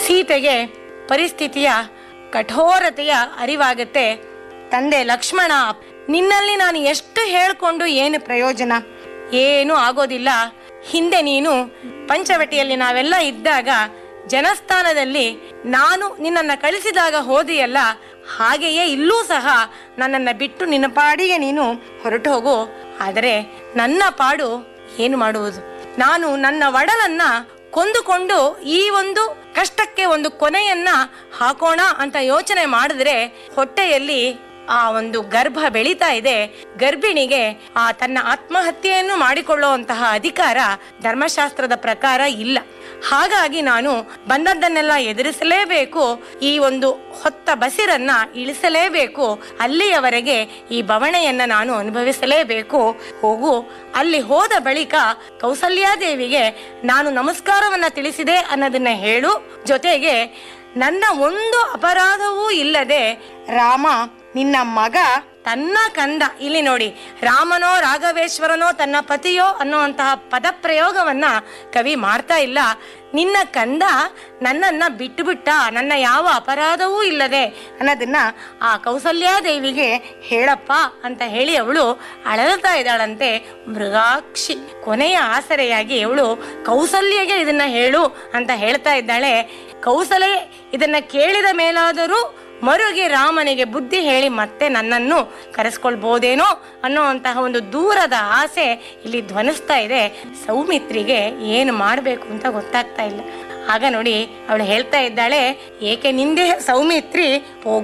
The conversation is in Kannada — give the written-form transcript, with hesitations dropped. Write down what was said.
ಸೀತೆಗೆ ಪರಿಸ್ಥಿತಿಯ ಕಠೋರತೆಯ ಅರಿವಾಗುತ್ತೆ. ತಂದೆ ಲಕ್ಷ್ಮಣ, ನಿನ್ನಲ್ಲಿ ನಾನು ಎಷ್ಟು ಹೇಳ್ಕೊಂಡು ಏನು ಪ್ರಯೋಜನ? ಏನೂ ಆಗೋದಿಲ್ಲ. ಹಿಂದೆ ನೀನು ಪಂಚವಟಿಯಲ್ಲಿ ನಾವೆಲ್ಲ ಇದ್ದಾಗ ಜನಸ್ಥಾನದಲ್ಲಿ ನಾನು ನಿನ್ನನ್ನು ಕಳಿಸಿದಾಗ ಹೋದಿಯಲ್ಲ, ಹಾಗೆಯೇ ಇಲ್ಲೂ ಸಹ ನನ್ನನ್ನು ಬಿಟ್ಟು ನಿನ್ನ ಪಾಡಿಗೆ ನೀನು ಹೊರಟು ಹೋಗು. ಆದರೆ ನನ್ನ ಪಾಡು ಏನು ಮಾಡುವುದು? ನಾನು ನನ್ನ ಒಡಲನ್ನ ಕೊಂದುಕೊಂಡು ಈ ಒಂದು ಕಷ್ಟಕ್ಕೆ ಒಂದು ಕೊನೆಯನ್ನ ಹಾಕೋಣ ಅಂತ ಯೋಚನೆ ಮಾಡಿದ್ರೆ ಹೊಟ್ಟೆಯಲ್ಲಿ ಆ ಒಂದು ಗರ್ಭ ಬೆಳೀತಾ ಇದೆ. ಗರ್ಭಿಣಿಗೆ ಆ ತನ್ನ ಆತ್ಮಹತ್ಯೆಯನ್ನು ಮಾಡಿಕೊಳ್ಳುವಂತಹ ಅಧಿಕಾರ ಧರ್ಮಶಾಸ್ತ್ರದ ಪ್ರಕಾರ ಇಲ್ಲ. ಹಾಗಾಗಿ ನಾನು ಬಂದದ್ದನ್ನೆಲ್ಲ ಎದುರಿಸಲೇಬೇಕು. ಈ ಒಂದು ಹೊತ್ತ ಬಸಿರನ್ನ ಇಳಿಸಲೇಬೇಕು. ಅಲ್ಲಿಯವರೆಗೆ ಈ ಬವಣೆಯನ್ನ ನಾನು ಅನುಭವಿಸಲೇಬೇಕು. ಹೋಗು. ಅಲ್ಲಿ ಹೋದ ಬಳಿಕ ಕೌಸಲ್ಯಾದೇವಿಗೆ ನಾನು ನಮಸ್ಕಾರವನ್ನ ತಿಳಿಸಿದೆ ಅನ್ನೋದನ್ನ ಹೇಳು. ಜೊತೆಗೆ ನನ್ನ ಒಂದು ಅಪರಾಧವೂ ಇಲ್ಲದೆ ರಾಮ ನಿನ್ನ ಮಗ ತನ್ನ ಕಂದ, ಇಲ್ಲಿ ನೋಡಿ, ರಾಮನೋ ರಾಘವೇಶ್ವರನೋ ತನ್ನ ಪತಿಯೋ ಅನ್ನುವಂತಹ ಪದಪ್ರಯೋಗವನ್ನ ಕವಿ ಮಾಡ್ತಾ ಇಲ್ಲ. ನಿನ್ನ ಕಂದ ನನ್ನನ್ನ ಬಿಟ್ಟು ಬಿಟ್ಟ, ನನ್ನ ಯಾವ ಅಪರಾಧವೂ ಇಲ್ಲದೆ ಅನ್ನೋದನ್ನ ಆ ಕೌಸಲ್ಯಾದೇವಿಗೆ ಹೇಳಪ್ಪ ಅಂತ ಹೇಳಿ ಅವಳು ಅಳಲ್ತಾ ಇದ್ದಾಳಂತೆ. ಮೃಗಾಕ್ಷಿ ಕೊನೆಯ ಆಸರೆಯಾಗಿ ಅವಳು ಕೌಸಲ್ಯಗೆ ಇದನ್ನ ಹೇಳು ಅಂತ ಹೇಳ್ತಾ ಇದ್ದಾಳೆ. ಕೌಸಲ್ಯ ಇದನ್ನ ಕೇಳಿದ ಮೇಲಾದರೂ ಮರುಗಿ ರಾಮನಿಗೆ ಬುದ್ಧಿ ಹೇಳಿ ಮತ್ತೆ ನನ್ನನ್ನು ಕರೆಸ್ಕೊಳ್ಬೋದೇನೋ ಅನ್ನೋಂತಹ ಒಂದು ದೂರದ ಆಸೆ ಇಲ್ಲಿ ಧ್ವನಿಸ್ತಾ ಇದೆ. ಸೌಮಿತ್ರಿಗೆ ಏನು ಮಾಡಬೇಕು ಅಂತ ಗೊತ್ತಾಗ್ತಾ ಇಲ್ಲ. ಆಗ ನೋಡಿ ಅವಳು ಹೇಳ್ತಾ ಇದ್ದಾಳೆ, ಏಕೆ ನಿಂದೆ ಸೌಮಿತ್ರಿ